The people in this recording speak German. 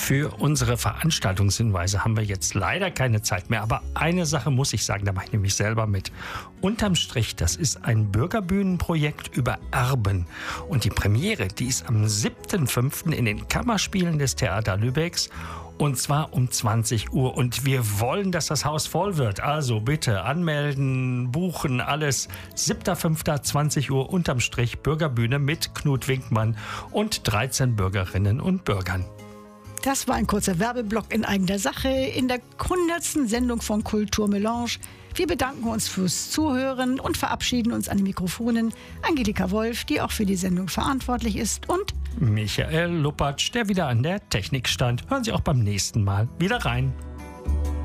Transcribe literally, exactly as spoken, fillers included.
Für unsere Veranstaltungshinweise haben wir jetzt leider keine Zeit mehr. Aber eine Sache muss ich sagen, da mache ich nämlich selber mit. Unterm Strich, das ist ein Bürgerbühnenprojekt über Erben. Und die Premiere, die ist am siebten fünften in den Kammerspielen des Theater Lübecks. Und zwar um zwanzig Uhr. Und wir wollen, dass das Haus voll wird. Also bitte anmelden, buchen, alles. siebter fünfter zwanzig Uhr unterm Strich Bürgerbühne mit Knut Winkmann und dreizehn Bürgerinnen und Bürgern. Das war ein kurzer Werbeblock in eigener Sache in der hundertsten Sendung von Kultur Melange. Wir bedanken uns fürs Zuhören und verabschieden uns an den Mikrofonen. Angelika Wolf, die auch für die Sendung verantwortlich ist, und Michael Luppatsch, der wieder an der Technik stand. Hören Sie auch beim nächsten Mal wieder rein.